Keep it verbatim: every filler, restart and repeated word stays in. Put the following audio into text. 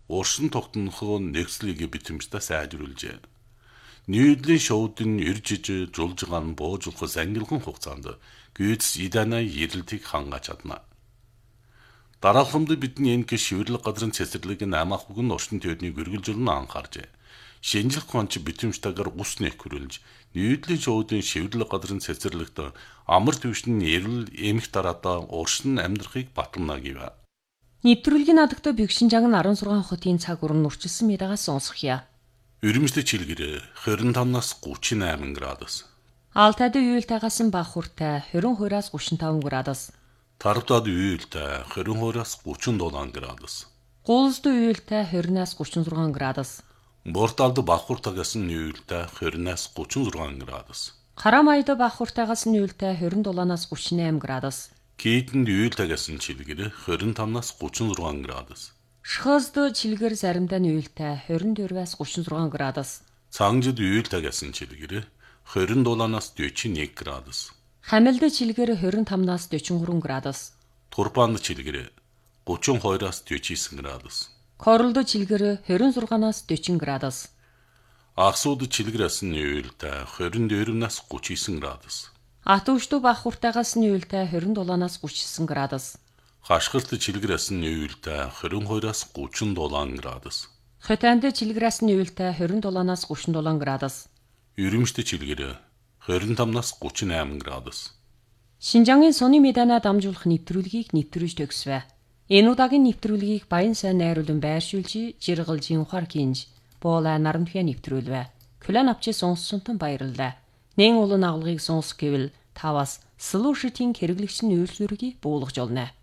уршин тогтнохоо нэгслийг битэмжтэй сайжруулжээ. Нийтлэн шоудын иржиж жулжгаан боожулхос ангилхан хугацаанд гүйц иданаа ирэлтийг хангаж чадна. Дараалхамд бидний энэ шивэрлэг газрын цэцэрлэг нь амаах үгэн уршин төвдний гэргэлжүүлэн анхааржээ. Шинжлэх ухаанч битэмжтэйгээр ус нэх хүрэлж, нийтлэн шоудын шивэрлэг газрын цэцэрлэгт амар төвшин эрэл эмх дараатаа уршин амьдрахыг батална гэв. Нэвтрүүлгийн надагтаа бэгшинжаг нь арван зургаан хотын цаг уран нурчилсан мэдагаас сонсхъя. Өрөмжлөг чилгэр хорин тамнаас гучин восемь градус. Алтайд уйлтайгаас нь бага хүртэй хорин хураас гучин таван градус. Тарвтад уйлтай хорин хураас гучин дулаан градус. Гуулсд уйлтай хорноос гучин зургаан градус. Борталд бага хүртагаас нь уйлтай хорноос гучин зургаан градус. Харамайд бага хүртайгаас нь уйлтай хорин дулаанаас гучин восемь градус. Кийтэнд уйлтайгаас нь чилгэр хорин тамнаас гучин зургаан градус. Шхозд чилгэр заримдаа нь уйлтай хорин дөрвөөс гучин зургаан градус. Цангжид уйлтайгаас нь чилгэр хорин дулаанаас дөрвөн нэг градус. Хамилд чилгэр хорин тамнаас дөрвөн гурван градус. Турпанд чилгэр гучин хоёроос дөрвөн девять градус. Королд чилгэр хорин зургаанаас дөрвөн градус. Ахсууд чилгэрээс нь уйлтай хорин дөрвөөс гучин девять градус. Атуушд бага хүртайгаас нь уйлтай хорин дулаанаас гучин девять градус. Хашгирт чилгэрээс нь уйлтай хорин хоёроос гучин дулаан градус. Хотанд чилгэрээс нь уйлтай хорин дулаанаас гучин дулаан градус. Өрөмжт чилгэр хорин тамнаас гучин восемь градус. Шинжангийн суны медана дамжуулах нэвтрүүлгийг нэвтрүүлж төгсвэ. Энэ удаагийн нэвтрүүлгийг Баян сайн найруулан байршуулж, Жиргалжийн ухаар кинж, боола нарамтгай нэвтрүүлвэ. Күлэн авчи сонссонтон баярлалаа. Нэн улан агуулгыг сонс гэвэл таваас слушатын хэрэглэгч нь үйлсвэргийг буулгаж олно.